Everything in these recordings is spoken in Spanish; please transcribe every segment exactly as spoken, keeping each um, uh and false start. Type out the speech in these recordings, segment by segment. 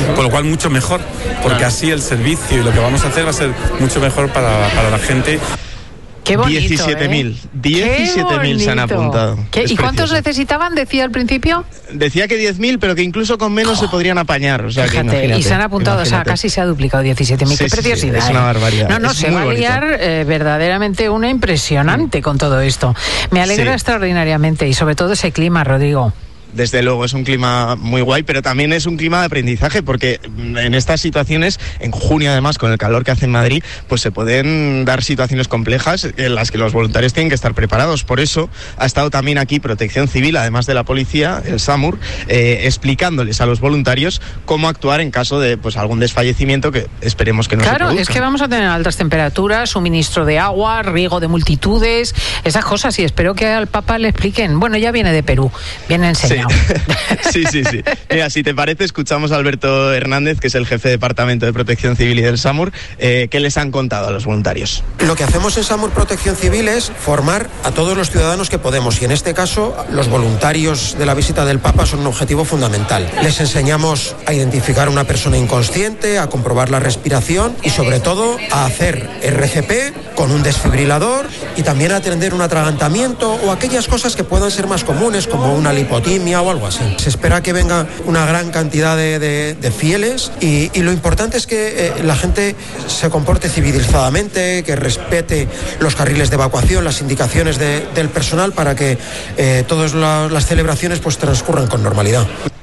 con lo cual mucho mejor, porque así el servicio y lo que vamos a hacer va a ser mucho mejor para, para la gente. Qué bonito, diecisiete mil. ¿eh? diecisiete mil se han apuntado. ¿Qué, ¿Y cuántos necesitaban, decía al principio? Decía que diez mil, pero que incluso con menos oh. se podrían apañar. O sea, Fíjate, que imagínate, y se han apuntado, imagínate. o sea, casi se ha duplicado diecisiete mil. Sí, Qué sí, preciosidad. Sí, es una barbaridad. No, no, es se va a liar eh, verdaderamente una impresionante mm. con todo esto. Me alegra sí. extraordinariamente y sobre todo ese clima, Rodrigo. Desde luego, es un clima muy guay, pero también es un clima de aprendizaje, porque en estas situaciones, en junio además, con el calor que hace en Madrid, pues se pueden dar situaciones complejas en las que los voluntarios tienen que estar preparados. Por eso ha estado también aquí Protección Civil, además de la policía, el SAMUR, eh, explicándoles a los voluntarios cómo actuar en caso de pues algún desfallecimiento que esperemos que no claro, se produzca. Claro, es que vamos a tener altas temperaturas, suministro de agua, riego de multitudes, esas cosas, y espero que al Papa le expliquen. Bueno, ya viene de Perú, viene enseñado. Sí. Sí, sí, sí. Mira, si te parece, escuchamos a Alberto Hernández, que es el jefe de Departamento de Protección Civil y del SAMUR, eh, ¿qué les han contado a los voluntarios? Lo que hacemos en SAMUR Protección Civil es formar a todos los ciudadanos que podemos, y en este caso los voluntarios de la visita del Papa son un objetivo fundamental. Les enseñamos a identificar a una persona inconsciente, a comprobar la respiración y sobre todo a hacer R C P con un desfibrilador y también a atender un atragantamiento o aquellas cosas que puedan ser más comunes como una lipotimia o algo así. Se espera que venga una gran cantidad de, de, de fieles y, y lo importante es que eh, la gente se comporte civilizadamente, que respete los carriles de evacuación, las indicaciones de, del personal para que eh, todas la, las celebraciones pues transcurran con normalidad.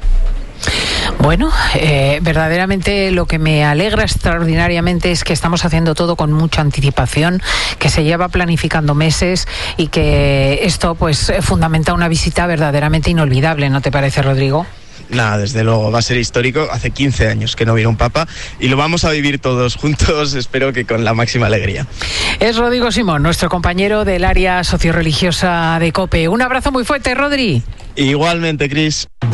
Bueno, eh, verdaderamente lo que me alegra extraordinariamente es que estamos haciendo todo con mucha anticipación, que se lleva planificando meses y que esto pues fundamenta una visita verdaderamente inolvidable, ¿no te parece, Rodrigo? Nada, desde luego, va a ser histórico. Hace quince años que no viene un papa y lo vamos a vivir todos juntos, espero que con la máxima alegría. Es Rodrigo Simón, nuestro compañero del área socioreligiosa de COPE. Un abrazo muy fuerte, Rodri. Igualmente, Cris.